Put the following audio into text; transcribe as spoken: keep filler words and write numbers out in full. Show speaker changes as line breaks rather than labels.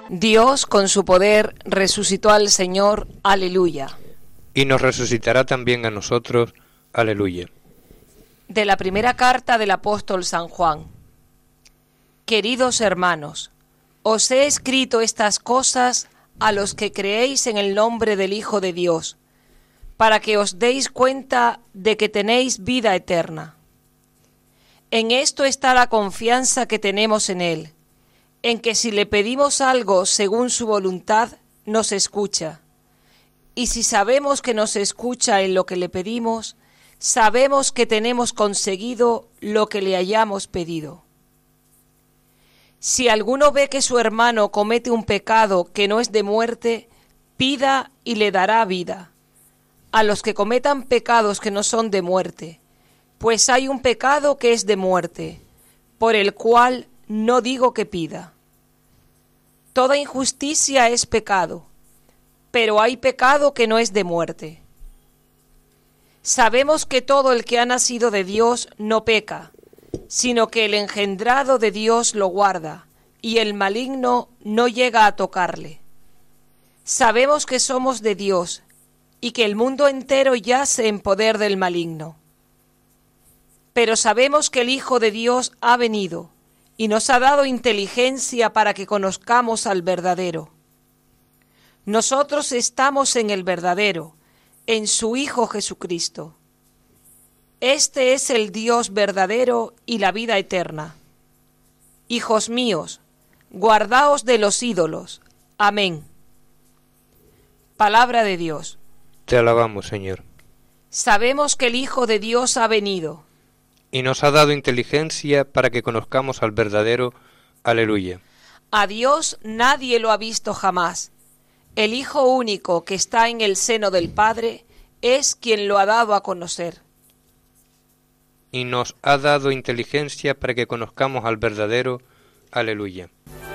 Dios, con su poder, resucitó al Señor. Aleluya.
Y nos resucitará también a nosotros. Aleluya.
De la primera carta del apóstol San Juan. Queridos hermanos, os he escrito estas cosas a los que creéis en el nombre del Hijo de Dios, para que os deis cuenta de que tenéis vida eterna. En esto está la confianza que tenemos en Él, en que si le pedimos algo según su voluntad, nos escucha. Y si sabemos que nos escucha en lo que le pedimos, sabemos que tenemos conseguido lo que le hayamos pedido. Si alguno ve que su hermano comete un pecado que no es de muerte, pida y le dará vida a los que cometan pecados que no son de muerte, pues hay un pecado que es de muerte, por el cual no digo que pida. Toda injusticia es pecado, pero hay pecado que no es de muerte. Sabemos que todo el que ha nacido de Dios no peca, sino que el engendrado de Dios lo guarda, y el maligno no llega a tocarle. Sabemos que somos de Dios, y que el mundo entero yace en poder del maligno. Pero sabemos que el Hijo de Dios ha venido, y nos ha dado inteligencia para que conozcamos al verdadero. Nosotros estamos en el verdadero, en su Hijo Jesucristo. Este es el Dios verdadero y la vida eterna. Hijos míos, guardaos de los ídolos. Amén. Palabra de Dios.
Te alabamos, Señor.
Sabemos que el Hijo de Dios ha venido.
Y nos ha dado inteligencia para que conozcamos al verdadero. Aleluya.
A Dios nadie lo ha visto jamás. El Hijo único que está en el seno del Padre es quien lo ha dado a conocer.
Y nos ha dado inteligencia para que conozcamos al verdadero. Aleluya.